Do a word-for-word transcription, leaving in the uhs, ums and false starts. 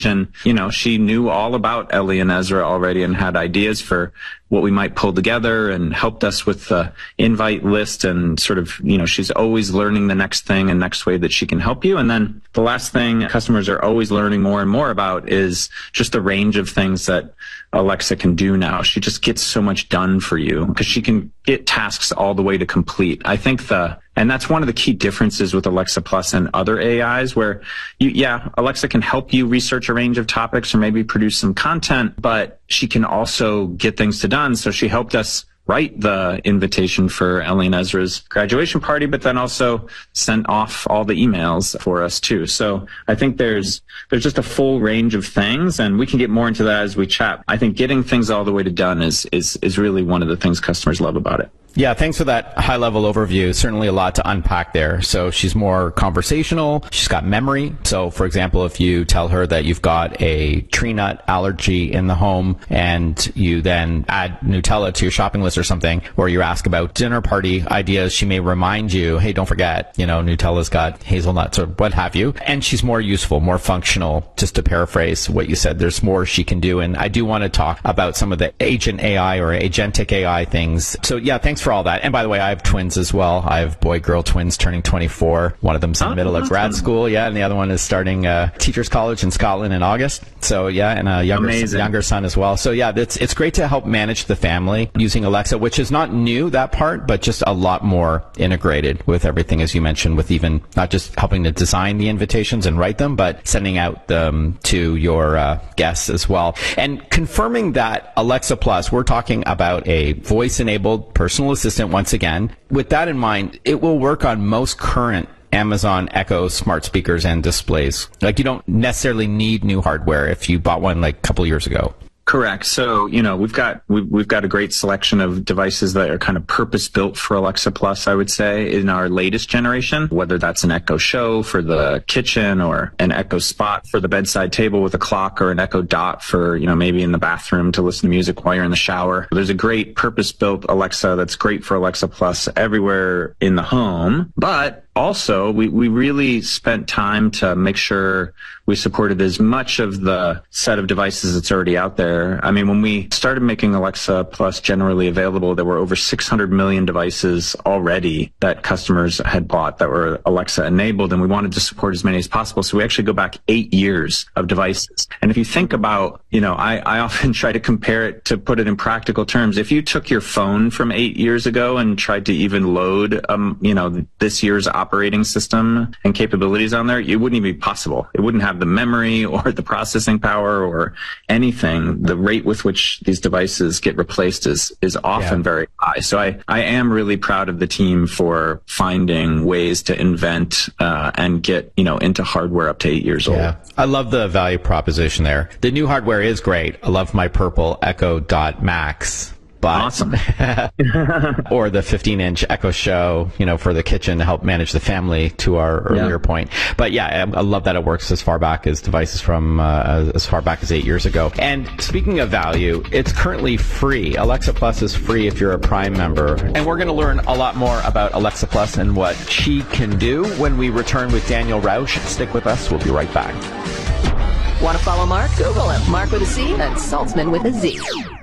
And, you know, she knew all about Ellie and Ezra already and had ideas for what we might pull together and helped us with the invite list and sort of, you know, she's always learning the next thing and next way that she can help you. And then the last thing customers are always learning more and more about is just the range of things that Alexa can do now. She just gets so much done for you because she can get tasks all the way to complete. I think the, and that's one of the key differences with Alexa Plus and other A Is where you, yeah, Alexa can help you research a range of topics or maybe produce some content, but she can also get things to done. So she helped us write the invitation for Ellie and Ezra's graduation party, but then also sent off all the emails for us too. So I think there's there's just a full range of things, and we can get more into that as we chat. I think getting things all the way to done is is is really one of the things customers love about it. Yeah, thanks for that high-level overview. Certainly a lot to unpack there. So she's more conversational. She's got memory. So, for example, if you tell her that you've got a tree nut allergy in the home and you then add Nutella to your shopping list or something, or you ask about dinner party ideas, she may remind you, hey, don't forget, you know, Nutella's got hazelnuts or what have you. And she's more useful, more functional. Just to paraphrase what you said, there's more she can do. And I do want to talk about some of the agent A I or agentic A I things. So, yeah, thanks for all that. And by the way, I have twins as well. I have boy-girl twins turning twenty-four. One of them's in the middle of grad school, yeah, and the other one is starting uh, teachers college in Scotland in August. So yeah, and a younger younger son as well. So yeah, it's it's great to help manage the family using Alexa, which is not new, that part, but just a lot more integrated with everything, as you mentioned, with even not just helping to design the invitations and write them, but sending out them to your uh, guests as well. And confirming that Alexa Plus, we're talking about a voice-enabled personal assistant once again. With that in mind, it will work on most current Amazon Echo smart speakers and displays. Like, you don't necessarily need new hardware if you bought one like a couple years ago. Correct. So, you know, we've got we've, we've got a great selection of devices that are kind of purpose-built for Alexa Plus, I would say, in our latest generation, whether that's an Echo Show for the kitchen or an Echo Spot for the bedside table with a clock or an Echo Dot for, you know, maybe in the bathroom to listen to music while you're in the shower. There's a great purpose-built Alexa that's great for Alexa Plus everywhere in the home. But also, we, we really spent time to make sure we supported as much of the set of devices that's already out there. I mean, when we started making Alexa Plus generally available, there were over six hundred million devices already that customers had bought that were Alexa enabled, and we wanted to support as many as possible. So we actually go back eight years of devices. And if you think about, you know, I, I often try to compare it to put it in practical terms. If you took your phone from eight years ago and tried to even load, um, you know, this year's operating system and capabilities on there, it wouldn't even be possible. It wouldn't have the memory or the processing power or anything. The rate with which these devices get replaced is is often yeah. very high. So I, I am really proud of the team for finding ways to invent uh, and get, you know, into hardware up to eight years yeah. old. I love the value proposition there. The new hardware is great. I love my purple Echo Dot Max. But, awesome. Or the fifteen inch Echo Show, you know, for the kitchen to help manage the family, to our earlier yeah. point. But yeah, I, I love that it works as far back as devices from uh, as far back as eight years ago. And speaking of value, it's currently free. Alexa Plus is free if you're a Prime member. And we're going to learn a lot more about Alexa Plus and what she can do when we return with Daniel Rausch. Stick with us. We'll be right back. Want to follow Mark? Google him. Mark with a C and Saltzman with a Z.